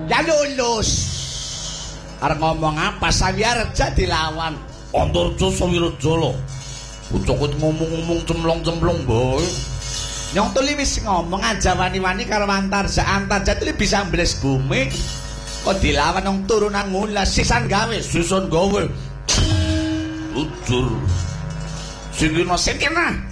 Ya lulus. Arep ngomong apa Sawiarja dilawan. Antarja Sawiarja lho. Bocah kuwi ngomong-ngomong cemplong-cemplong bae. Nyong tuli wis ngomong aja wani-wani karo Antarja. Antarja tuli bisa mbles bumi. Kok dilawan nang turunan ngulas sisan gawe. Jujur. Singkirna.